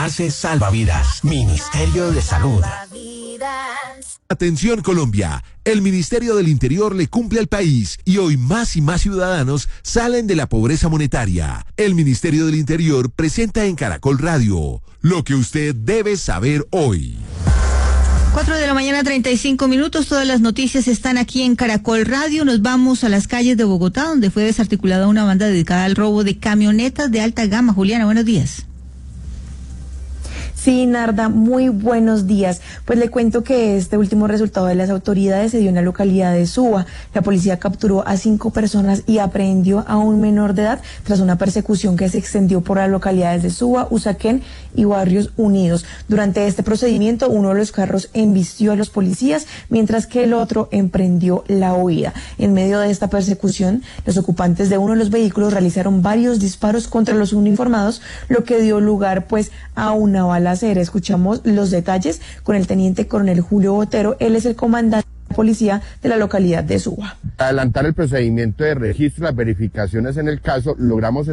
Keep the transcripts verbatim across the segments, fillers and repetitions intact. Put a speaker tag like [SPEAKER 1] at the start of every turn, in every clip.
[SPEAKER 1] Vacunarse salva vidas. Ministerio de Salud.
[SPEAKER 2] Atención Colombia, el Ministerio del Interior le cumple al país y hoy más y más ciudadanos salen de la pobreza monetaria. El Ministerio del Interior presenta en Caracol Radio lo que usted debe saber hoy.
[SPEAKER 3] Cuatro de la mañana, treinta y cinco minutos. Todas las noticias están aquí en Caracol Radio. Nos vamos a las calles de Bogotá, donde fue desarticulada una banda dedicada al robo de camionetas de alta gama. Juliana, buenos días.
[SPEAKER 4] Sí, Narda, muy buenos días. Pues le cuento que este último resultado de las autoridades se dio en la localidad de Suba. La policía capturó a cinco personas y aprehendió a un menor de edad tras una persecución que se extendió por las localidades de Suba, Usaquén y Barrios Unidos. Durante este procedimiento, uno de los carros embistió a los policías, mientras que el otro emprendió la huida. En medio de esta persecución, los ocupantes de uno de los vehículos realizaron varios disparos contra los uniformados, lo que dio lugar pues a una balacera. Escuchamos los detalles con el teniente coronel Julio Botero. Él es el comandante de la policía de la localidad de Suba.
[SPEAKER 5] Adelantar el procedimiento de registro, las verificaciones en el caso, logramos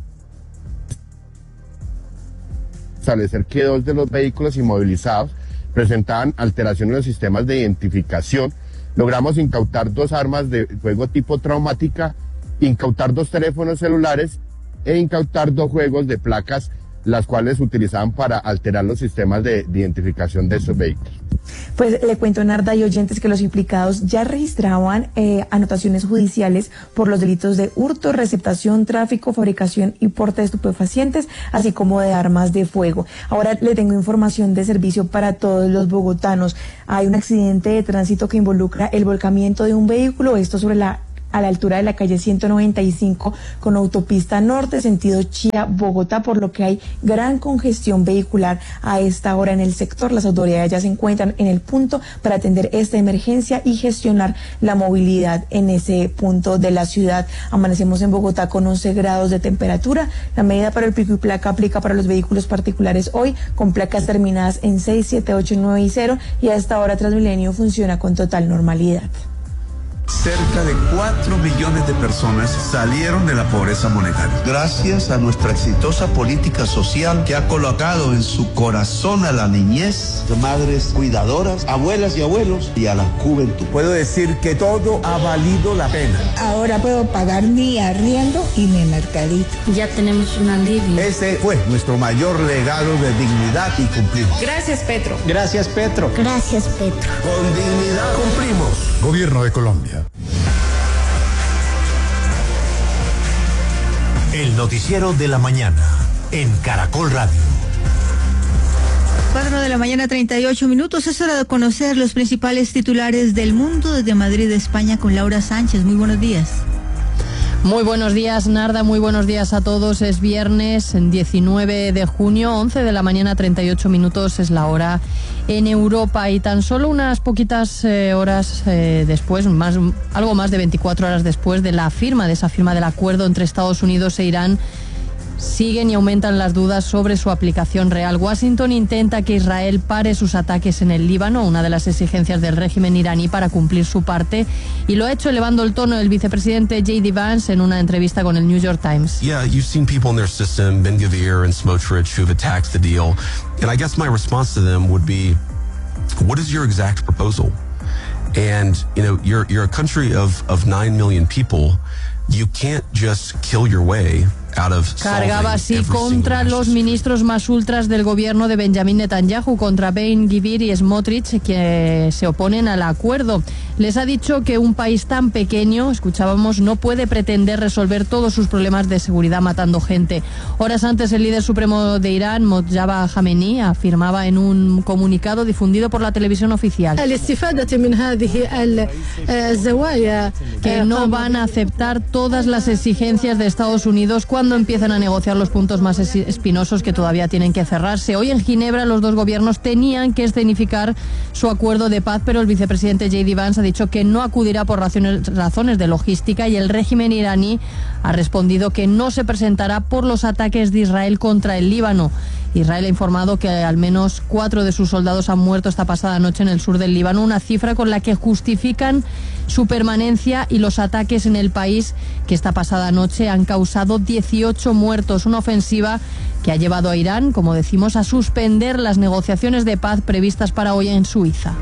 [SPEAKER 5] establecer que dos de los vehículos inmovilizados presentaban alteración en los sistemas de identificación. Logramos incautar dos armas de fuego tipo traumática, incautar dos teléfonos celulares e incautar dos juegos de placas, las cuales utilizaban para alterar los sistemas de, de identificación de esos vehículos.
[SPEAKER 4] Pues le cuento, Narda y oyentes, que los implicados ya registraban eh, anotaciones judiciales por los delitos de hurto, receptación, tráfico, fabricación y porte de estupefacientes, así como de armas de fuego. Ahora le tengo información de servicio para todos los bogotanos. Hay un accidente de tránsito que involucra el volcamiento de un vehículo, esto sobre la a la altura de la calle ciento noventa y cinco con autopista norte, sentido Chía, Bogotá, por lo que hay gran congestión vehicular a esta hora en el sector. Las autoridades ya se encuentran en el punto para atender esta emergencia y gestionar la movilidad en ese punto de la ciudad. Amanecemos en Bogotá con once grados de temperatura. La medida para el pico y placa aplica para los vehículos particulares hoy, con placas terminadas en seis, siete, ocho, nueve y cero, y a esta hora Transmilenio funciona con total normalidad.
[SPEAKER 6] Cerca de cuatro millones de personas salieron de la pobreza monetaria.
[SPEAKER 7] Gracias a nuestra exitosa política social que ha colocado en su corazón a la niñez, de madres cuidadoras, abuelas y abuelos y a la juventud.
[SPEAKER 6] Puedo decir que todo ha valido la pena.
[SPEAKER 8] Ahora puedo pagar mi arriendo y mi mercadito.
[SPEAKER 9] Ya tenemos un alivio.
[SPEAKER 6] Ese fue nuestro mayor legado de dignidad y cumplimos.
[SPEAKER 10] Gracias, Petro.
[SPEAKER 11] Gracias, Petro.
[SPEAKER 8] Gracias, Petro.
[SPEAKER 6] Con dignidad cumplimos.
[SPEAKER 12] Gobierno de Colombia.
[SPEAKER 13] El noticiero de la mañana en Caracol Radio.
[SPEAKER 3] Cuatro de la mañana, treinta y ocho minutos. Es hora de conocer los principales titulares del mundo desde Madrid, España, con Laura Sánchez. Muy buenos días.
[SPEAKER 14] Muy buenos días, Narda, muy buenos días a todos. Es viernes, diecinueve de junio, once de la mañana, treinta y ocho minutos es la hora en Europa, y tan solo unas poquitas eh, horas eh, después, más, algo más de veinticuatro horas después de la firma, de esa firma del acuerdo entre Estados Unidos e Irán, siguen y aumentan las dudas sobre su aplicación real. Washington intenta que Israel pare sus ataques en el Líbano, una de las exigencias del régimen iraní para cumplir su parte, y lo ha hecho elevando el tono el vicepresidente J D Vance en una entrevista con el New York Times.
[SPEAKER 15] Yeah, you've seen people in their system, Ben Gvir and Smotrich, who've attacked the deal, and I guess my response to them would be, what is your exact proposal? And, you know, you're you're a country of of nine million people. You can't just kill your way out of
[SPEAKER 14] Cargaba así contra los ministros más ultras del gobierno de Benjamin Netanyahu, contra Ben Gvir y Smotrich, que se oponen al acuerdo. Les ha dicho que un país tan pequeño, escuchábamos, no puede pretender resolver todos sus problemas de seguridad matando gente. Horas antes, el líder supremo de Irán, Mojtaba Khamenei, afirmaba en un comunicado difundido por la televisión oficial que no van a aceptar todas las exigencias de Estados Unidos cuando empiezan a negociar los puntos más espinosos que todavía tienen que cerrarse. Hoy en Ginebra los dos gobiernos tenían que escenificar su acuerdo de paz, pero el vicepresidente J D Vance ha dicho que no acudirá por razones, razones de logística, y el régimen iraní ha respondido que no se presentará por los ataques de Israel contra el Líbano. Israel ha informado que al menos cuatro de sus soldados han muerto esta pasada noche en el sur del Líbano, una cifra con la que justifican su permanencia y los ataques en el país, que esta pasada noche han causado diecinueve dieciocho muertos, una ofensiva que ha llevado a Irán, como decimos, a suspender las negociaciones de paz previstas para hoy en Suiza.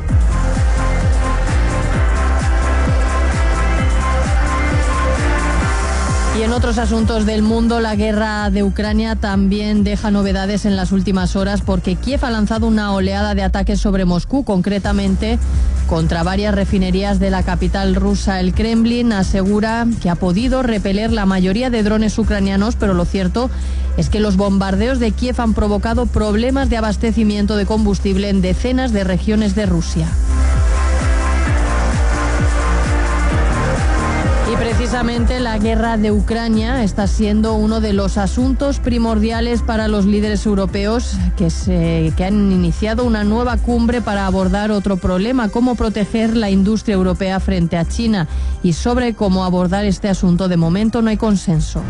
[SPEAKER 14] Y en otros asuntos del mundo, la guerra de Ucrania también deja novedades en las últimas horas, porque Kiev ha lanzado una oleada de ataques sobre Moscú, concretamente contra varias refinerías de la capital rusa. El Kremlin asegura que ha podido repeler la mayoría de drones ucranianos, pero lo cierto es que los bombardeos de Kiev han provocado problemas de abastecimiento de combustible en decenas de regiones de Rusia. Y precisamente la guerra de Ucrania está siendo uno de los asuntos primordiales para los líderes europeos que, se, que han iniciado una nueva cumbre para abordar otro problema, cómo proteger la industria europea frente a China. Y sobre cómo abordar este asunto, de momento no hay consenso.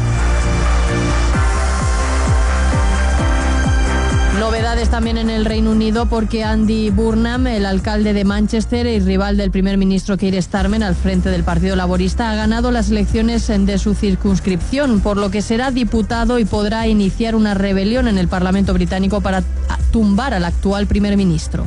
[SPEAKER 14] Novedades también en el Reino Unido, porque Andy Burnham, el alcalde de Manchester y rival del primer ministro Keir Starmer al frente del Partido Laborista, ha ganado las elecciones de su circunscripción, por lo que será diputado y podrá iniciar una rebelión en el Parlamento británico para tumbar al actual primer ministro.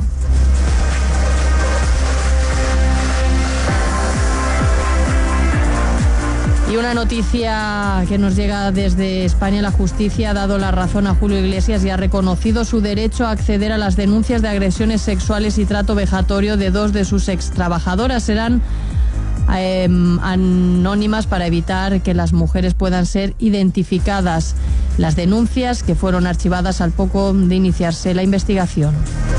[SPEAKER 14] Y una noticia que nos llega desde España: la justicia ha dado la razón a Julio Iglesias y ha reconocido su derecho a acceder a las denuncias de agresiones sexuales y trato vejatorio de dos de sus extrabajadoras. Serán eh, anónimas para evitar que las mujeres puedan ser identificadas. Las denuncias, que fueron archivadas al poco de iniciarse la investigación.